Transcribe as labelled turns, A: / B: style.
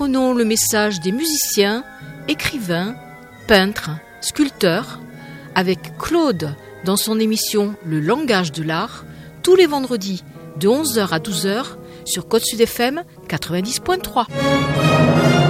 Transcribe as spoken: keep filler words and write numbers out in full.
A: comprenons le message des musiciens, écrivains, peintres, sculpteurs, avec Claude dans son émission Le langage de l'art, tous les vendredis de onze heures à douze heures sur Côte Sud F M quatre-vingt-dix point trois.